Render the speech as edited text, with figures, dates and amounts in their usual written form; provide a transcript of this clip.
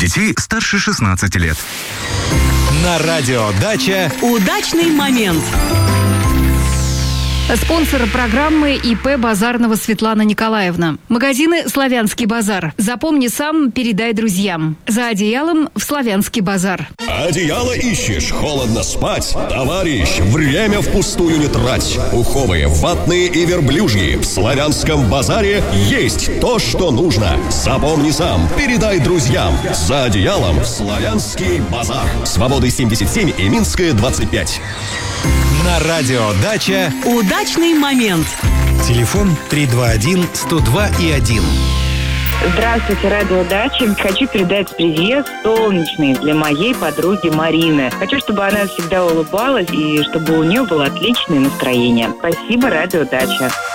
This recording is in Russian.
детей старше 16 лет. На радио «Дача» удачный момент. Спонсор программы ИП Базарного Светлана Николаевна. Магазины «Славянский базар». Запомни сам, передай друзьям. За одеялом в «Славянский базар». Одеяло ищешь, холодно спать? Товарищ, время впустую не трать. Пуховые, ватные и верблюжьи. В «Славянском базаре» есть то, что нужно. Запомни сам, передай друзьям. За одеялом в «Славянский базар». Свободы 77 и Минская 25. На радио «Дача» Удачный момент. телефон 321-102-1. Здравствуйте, радио «Дача». Хочу передать привет солнечный для моей подруги Марины. Хочу, чтобы она всегда улыбалась и чтобы у нее было отличное настроение. Спасибо, радио «Дача».